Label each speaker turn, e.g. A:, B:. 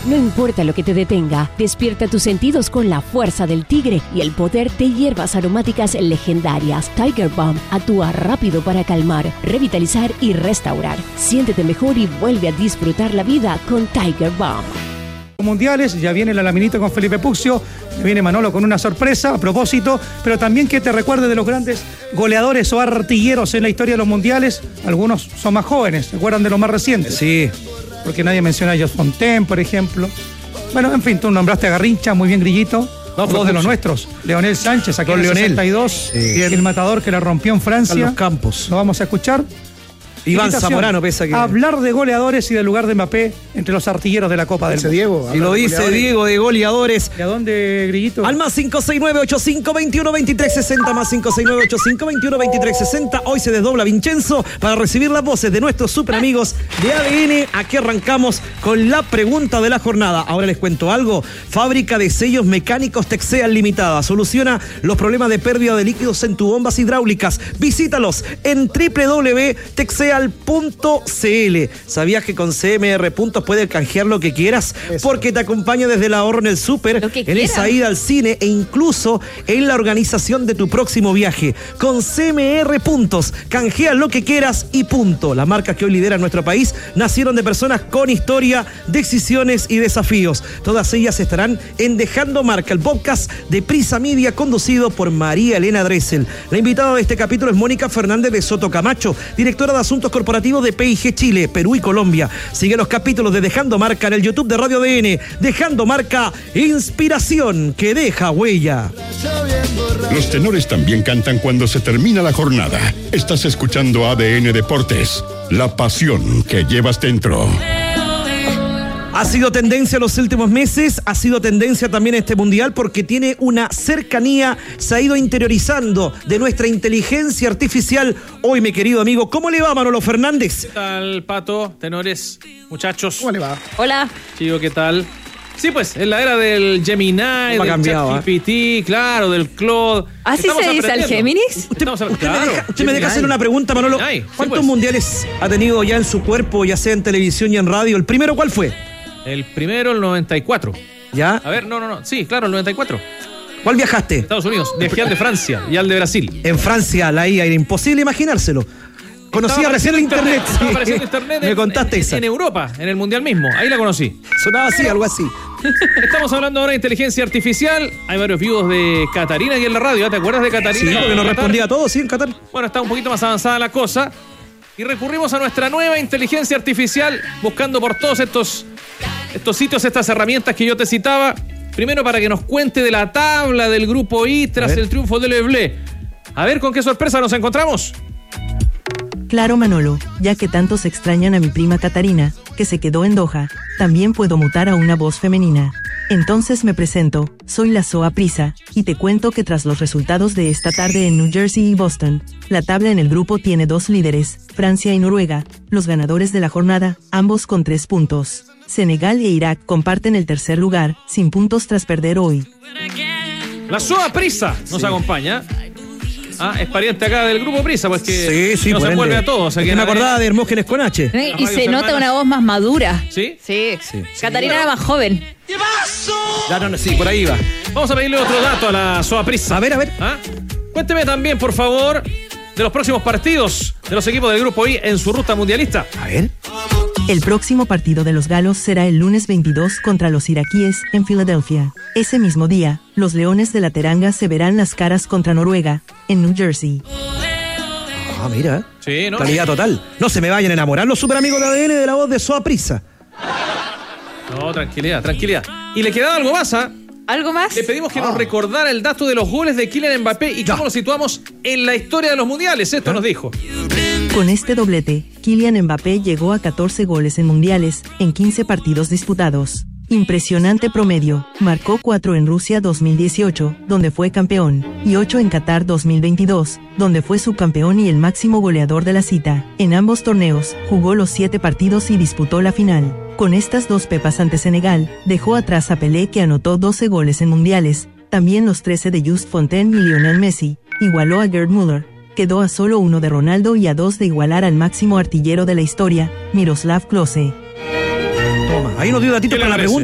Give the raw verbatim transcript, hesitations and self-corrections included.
A: No importa lo que te detenga, despierta tus sentidos con la fuerza del tigre y el poder de hierbas aromáticas legendarias. Tiger Balm actúa rápido para calmar, revitalizar y restaurar. Siéntete mejor y vuelve a disfrutar la vida con Tiger Balm.
B: Mundiales, ya viene la laminita con Felipe Puccio, ya viene Manolo con una sorpresa a propósito, pero también que te recuerde de los grandes goleadores o artilleros en la historia de los mundiales. Algunos son más jóvenes, ¿se acuerdan de los más recientes?
C: Sí.
B: Porque nadie menciona a Jos Fontaine, por ejemplo. Bueno, en fin, tú nombraste a Garrincha, muy bien, Grillito. No, dos de los nuestros. Leonel Sánchez, aquí en el sesenta y dos, sí. Y el matador que la rompió en Francia.
C: Carlos Campos.
B: Lo vamos a escuchar.
C: Iván Zamorano, pesa que...
B: Hablar de goleadores y del lugar de Mbappé entre los artilleros de la Copa del Mundo.
C: Diego. Y lo de dice goleadores. Diego de goleadores.
B: ¿Y a dónde, Grillito?
C: Al más cinco seis nueve, ocho cinco dos uno, dos tres seis cero, más cinco seis nueve, ocho cinco dos uno, dos tres seis cero. Hoy se desdobla Vincenzo para recibir las voces de nuestros super amigos de A D N. Aquí arrancamos con la pregunta de la jornada. Ahora les cuento algo. Fábrica de sellos mecánicos Texeal Limitada. Soluciona los problemas de pérdida de líquidos en tu bombas hidráulicas. Visítalos en doble u doble u doble u punto texeal punto c l. ¿Sabías que con C M R Puntos puedes canjear lo que quieras? Eso. Porque te acompaña desde el ahorro en el súper, en quiera. Esa ida al cine e incluso en la organización de tu próximo viaje. Con C M R Puntos, canjea lo que quieras y punto. Las marcas que hoy lideran nuestro país nacieron de personas con historia, decisiones y desafíos. Todas ellas estarán en Dejando Marca, el podcast de Prisa Media conducido por María Elena Dressel. La invitada de este capítulo es Mónica Fernández de Soto Camacho, directora de Asuntos Corporativos de P I G Chile, Perú y Colombia. Sigue los capítulos de Dejando Marca en el YouTube de Radio D N. Dejando Marca, inspiración que deja huella.
D: Los tenores también cantan cuando se termina la jornada. Estás escuchando A D N Deportes, la pasión que llevas dentro.
C: Ha sido tendencia los últimos meses, ha sido tendencia también este mundial porque tiene una cercanía, se ha ido interiorizando de nuestra inteligencia artificial. Hoy, mi querido amigo, ¿cómo le va, Manolo Fernández?
E: ¿Qué tal, Pato, tenores, muchachos?
B: ¿Cómo le va?
A: Hola.
E: Chico, ¿qué tal? Sí, pues, en la era del Gemini, del ChatGPT, ¿eh? Claro, del Claude.
F: ¿Así se dice al Géminis?
C: Usted,
E: Estamos a...
C: usted,
E: claro.
C: me, deja, usted me deja hacer una pregunta, Manolo.
E: Gemini, sí,
C: ¿Cuántos
E: pues.
C: mundiales ha tenido ya en su cuerpo, ya sea en televisión y en radio? ¿El primero cuál fue?
E: El primero, el noventa y cuatro.
C: ¿Ya?
E: A ver, no, no, no. Sí, claro, el noventa y cuatro.
C: ¿Cuál viajaste?
E: Estados Unidos. Viajé al de Francia y al de Brasil.
C: En Francia, la I A, era imposible imaginárselo. Conocía recién el internet.
E: internet. Estaba apareciendo internet.
C: Me
E: en,
C: contaste
E: en,
C: esa.
E: En Europa, en el Mundial mismo. Ahí la conocí.
C: Sonaba así, algo así.
E: Estamos hablando ahora de inteligencia artificial. Hay varios vivos de Catarina aquí en la radio. ¿Te acuerdas de Catarina?
C: Sí, porque nos respondía a todo, sí, en Qatar.
E: Bueno, está un poquito más avanzada la cosa. Y recurrimos a nuestra nueva inteligencia artificial, buscando por todos estos, estos sitios, estas herramientas que yo te citaba. Primero para que nos cuente de la tabla del grupo I tras el triunfo del Leblé. A ver con qué sorpresa nos encontramos.
G: Claro, Manolo, ya que tantos extrañan a mi prima Catarina, que se quedó en Doha, también puedo mutar a una voz femenina. Entonces me presento, soy la Soa Prisa, y te cuento que tras los resultados de esta tarde en New Jersey y Boston, la tabla en el grupo tiene dos líderes, Francia y Noruega, los ganadores de la jornada, ambos con tres puntos. Senegal e Irak comparten el tercer lugar, sin puntos tras perder hoy.
E: La Soa Prisa nos sí. acompaña. Ah, es pariente acá del grupo Prisa, pues que
C: sí, sí,
E: nos envuelve a todos.
C: Es que me acordaba de Hermógenes con H.
F: Sí, y se nota hermanas. Una voz más madura.
E: ¿Sí?
F: Sí.
C: sí.
F: Catarina sí. Era más joven.
C: Ya, no, no, sí, por ahí va.
E: Vamos a pedirle otro dato a la Soa Prisa.
C: A ver, a ver.
E: ¿Ah? Cuénteme también, por favor, de los próximos partidos de los equipos del grupo I en su ruta mundialista.
C: A ver.
G: El próximo partido de los galos será el lunes veintidós contra los iraquíes, en Filadelfia. Ese mismo día, los Leones de la Teranga se verán las caras contra Noruega, en New Jersey.
C: Ah, mira.
E: Sí, ¿no?
C: Calidad total. No se me vayan a enamorar los super amigos de A D N de la voz de Soa Prisa.
E: No, tranquilidad, tranquilidad. Y le quedaba algo más, ¿ah?
F: ¿Algo más?
E: Le pedimos que
C: ah.
E: nos recordara el dato de los goles de Kylian Mbappé y
C: ya.
E: cómo lo situamos en la historia de los mundiales. Esto ¿Ah? nos dijo.
G: Con este doblete, Kylian Mbappé llegó a catorce goles en mundiales, en quince partidos disputados. Impresionante promedio, marcó cuatro en Rusia dos mil dieciocho, donde fue campeón, y ocho en Qatar dos mil veintidós, donde fue subcampeón y el máximo goleador de la cita. En ambos torneos, jugó los siete partidos y disputó la final. Con estas dos pepas ante Senegal, dejó atrás a Pelé que anotó doce goles en mundiales, también los trece de Just Fontaine y Lionel Messi, igualó a Gerd Müller, quedó a solo uno de Ronaldo y a dos de igualar al máximo artillero de la historia, Miroslav Klose.
C: Toma, ahí nos dio datito para la pregunta.